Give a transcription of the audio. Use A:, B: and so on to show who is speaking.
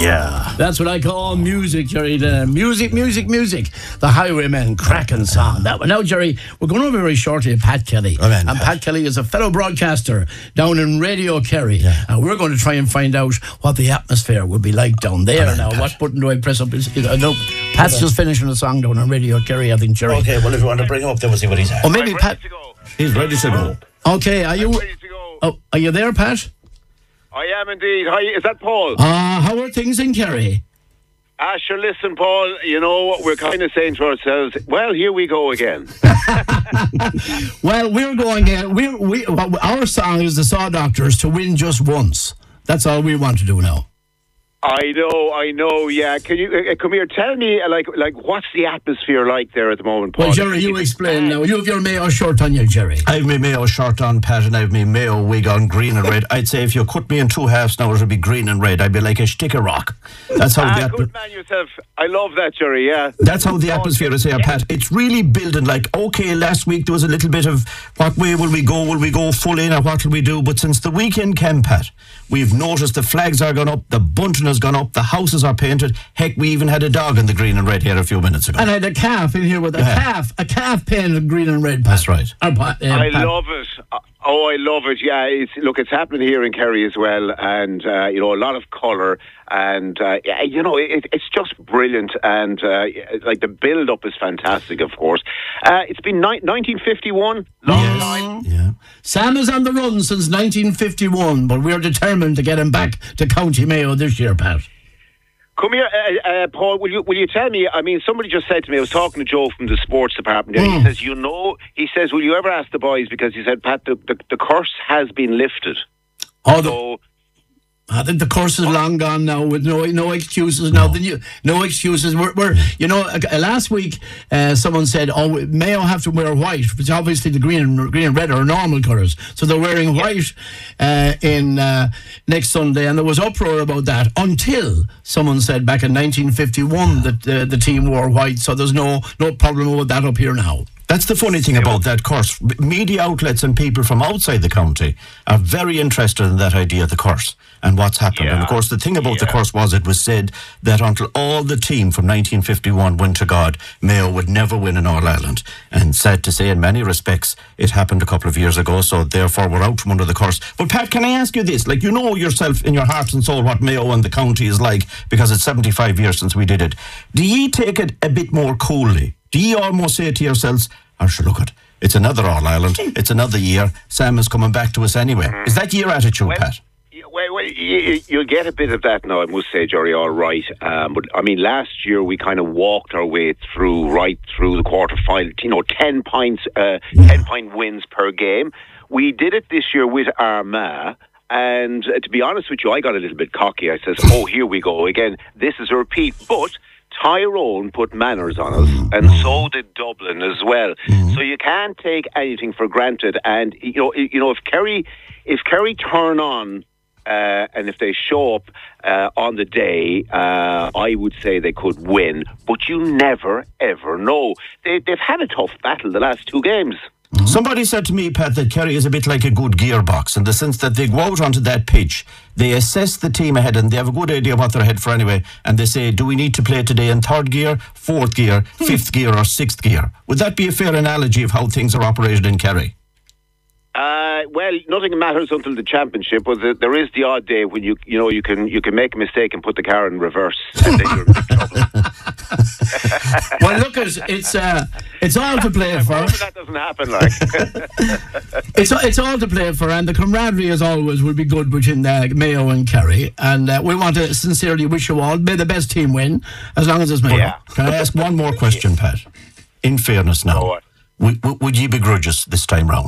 A: Yeah.
B: That's what I call music, Jerry. Music. The Highwaymen, cracking song. That one. Now, Jerry, we're going over very shortly to Pat Kelly.
A: Amen,
B: and Pat Kelly is a fellow broadcaster down in Radio Kerry.
A: Yeah.
B: And we're going to try and find out what the atmosphere would be like down there.
A: Amen,
B: now,
A: Pat.
B: what button do I press up? No, Pat's just finishing a song down on Radio Kerry, I think, Jerry.
A: Okay, well, if you want to bring him up, then we'll see what he's at.
B: Or maybe Pat.
A: He's ready to go.
B: Okay, are you?
C: I'm ready to go.
B: Oh, are you there, Pat?
C: I am indeed. Hi, is that Paul?
B: How are things in Kerry?
C: Sure, listen, Paul, you know, we're kind of saying to ourselves, well, here we go again.
B: Well, we're going in. Our song is the Saw Doctors to win just once. That's all we want to do now.
C: I know, yeah. Can you come here? Tell me, like, what's the atmosphere like there at the moment, Paul?
B: Well, Jerry, you explain now. You have your Mayo shirt on you, Jerry.
A: I have my Mayo shirt on, Pat, and I have my Mayo wig on, green and red. I'd say if you cut me in two halves now, it would be green and red. I'd be like a stick of rock. That's how the
C: good man yourself. I love that, Jerry, yeah.
A: That's how the atmosphere is here, Pat. It's really building. Like, okay, last week there was a little bit of what way will we go? Will we go full in or what will we do? But since the weekend came, Pat, we've noticed the flags are gone up, the bunting has gone up, the houses are painted. Heck, we even had a dog in the green and red here a few minutes ago.
B: And I had a calf in here with a calf painted green and red. Pat.
A: That's right.
C: I love it. Oh, I love it. Yeah, it's happening here in Kerry as well, and you know, a lot of colour, and you know, it's just brilliant, and like the build up is fantastic. Of course, it's been 1951, long time.
A: Yeah.
B: Sam is on the run since 1951, but we're determined to get him back to County Mayo this year, Pat.
C: Come here, Paul. Will you tell me? I mean, somebody just said to me. I was talking to Joe from the sports department. He says, he says, will you ever ask the boys? Because he said, Pat, the curse has been lifted. I think the course is long gone now, with no excuses now. No excuses. We're you know, last week someone said, Mayo have to wear white, which obviously the green and red are normal colours. So they're wearing white in next Sunday, and there was uproar about that until someone said back in 1951 that the team wore white. So there's no problem with that up here now.
A: That's the funny thing about that curse. Media outlets and people from outside the county are very interested in that idea of the curse and what's happened. And of course, the thing about the curse was it was said that until all the team from 1951 went to God, Mayo would never win in All-Ireland. And sad to say, in many respects, it happened a couple of years ago, so therefore we're out from under the curse. But Pat, can I ask you this? Like, you know yourself in your heart and soul what Mayo and the county is like, because it's 75 years since we did it. Do ye take it a bit more coolly? Do you almost say to yourselves, sure, look it's another All-Ireland, it's another year, Sam is coming back to us anyway. Is that your attitude, Pat?
C: Well, you'll get a bit of that now, I must say, Jerry, all right. But, I mean, last year we kind of walked our way right through the quarter-final, 10-point wins per game. We did it this year with Armagh. And to be honest with you, I got a little bit cocky. I says, here we go again. This is a repeat. But Tyrone put manners on us, and so did Dublin as well. So you can't take anything for granted. And you know, if Kerry turn on and if they show up on the day, I would say they could win. But you never ever know. They've had a tough battle the last two games.
A: Somebody said to me, Pat, that Kerry is a bit like a good gearbox in the sense that they go out onto that pitch, they assess the team ahead and they have a good idea what they're ahead for anyway, and they say, do we need to play today in third gear, fourth gear, fifth gear or sixth gear? Would that be a fair analogy of how things are operated in Kerry?
C: Well, nothing matters until the championship, but there is the odd day when you can make a mistake and put the car in reverse, and then you're in big trouble.
B: Well, look, it's all to play for.
C: That doesn't happen, like.
B: It's all to play for, and the camaraderie, as always, will be good between Mayo and Kerry. And we want to sincerely wish you all, may the best team win, as long as it's Mayo.
C: Yeah.
A: Can I ask one more question, Pat? In fairness now, would you begrudge us this time round?